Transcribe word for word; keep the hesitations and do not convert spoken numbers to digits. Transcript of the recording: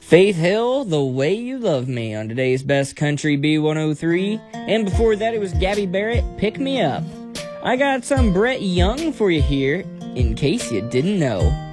Faith Hill, The Way You Love Me on today's Best Country B one oh three. And before that, it was Gabby Barrett, Pick Me Up. I got some Brett Young for you here, in case you didn't know.